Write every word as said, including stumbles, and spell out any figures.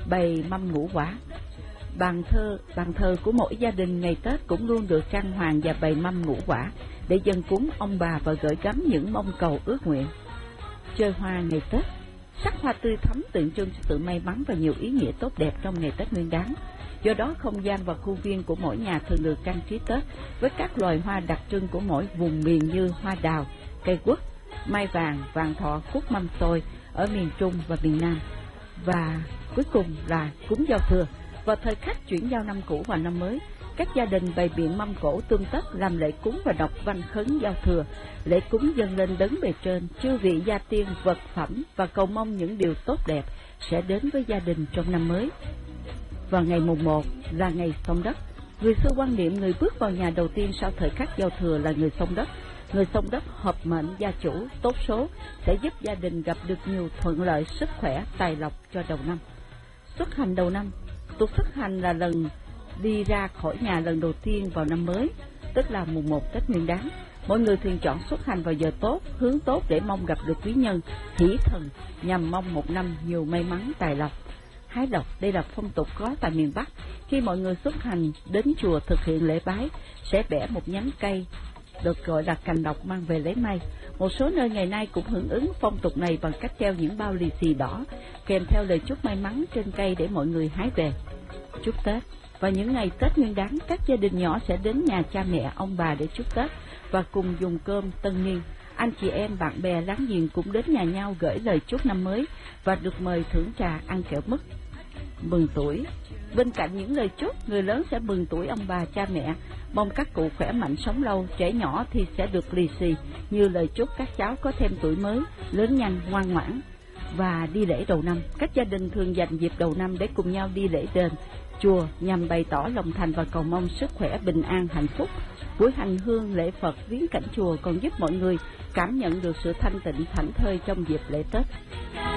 bày mâm ngũ quả. Bàn thờ, bàn thờ của mỗi gia đình ngày Tết cũng luôn được trang hoàng và bày mâm ngũ quả để dâng cúng ông bà và gửi gắm những mong cầu ước nguyện. Chơi hoa ngày Tết. Sắc hoa tươi thắm tượng trưng cho sự may mắn và nhiều ý nghĩa tốt đẹp trong ngày Tết Nguyên Đán. Do đó, không gian và khu viên của mỗi nhà thường được trang trí Tết với các loài hoa đặc trưng của mỗi vùng miền như hoa đào, cây quất, mai vàng, vàng thọ, cúc mâm xôi ở miền Trung và miền Nam. Và cuối cùng là cúng giao thừa. Vào thời khắc chuyển giao năm cũ và năm mới, các gia đình bày biện mâm cỗ tươm tất làm lễ cúng và đọc văn khấn giao thừa. Lễ cúng dâng lên đấng bề trên, chư vị gia tiên, vật phẩm và cầu mong những điều tốt đẹp sẽ đến với gia đình trong năm mới. Vào ngày mùng một là ngày xông đất. Người xưa quan niệm người bước vào nhà đầu tiên sau thời khắc giao thừa là người xông đất. Người xông đất hợp mệnh gia chủ, tốt số sẽ giúp gia đình gặp được nhiều thuận lợi, sức khỏe, tài lộc cho đầu năm. Xuất hành đầu năm. Tục xuất hành là lần đi ra khỏi nhà lần đầu tiên vào năm mới, tức là mùng một Tết Nguyên Đán. Mọi người thường chọn xuất hành vào giờ tốt, hướng tốt để mong gặp được quý nhân, hỷ thần, nhằm mong một năm nhiều may mắn, tài lộc. Hái lộc, đây là phong tục có tại miền Bắc. Khi mọi người xuất hành đến chùa thực hiện lễ bái, sẽ bẻ một nhánh cây được gọi là cành lộc mang về lấy may. Một số nơi ngày nay cũng hưởng ứng phong tục này bằng cách treo những bao lì xì đỏ kèm theo lời chúc may mắn trên cây để mọi người hái về. Chúc Tết. Vào những ngày Tết Nguyên Đán, các gia đình nhỏ sẽ đến nhà cha mẹ, ông bà để chúc Tết và cùng dùng cơm tân niên. Anh chị em, bạn bè, láng giềng cũng đến nhà nhau gửi lời chúc năm mới và được mời thưởng trà, ăn kẹo mứt. Mừng tuổi. Bên cạnh những lời chúc, người lớn sẽ mừng tuổi ông bà, cha mẹ, mong các cụ khỏe mạnh sống lâu. Trẻ nhỏ thì sẽ được lì xì như lời chúc các cháu có thêm tuổi mới, lớn nhanh, ngoan ngoãn. Và đi lễ đầu năm. Các gia đình thường dành dịp đầu năm để cùng nhau đi lễ đền, chùa nhằm bày tỏ lòng thành và cầu mong sức khỏe, bình an, hạnh phúc. Buổi hành hương lễ Phật viếng cảnh chùa còn giúp mọi người cảm nhận được sự thanh tịnh thảnh thơi trong dịp lễ Tết.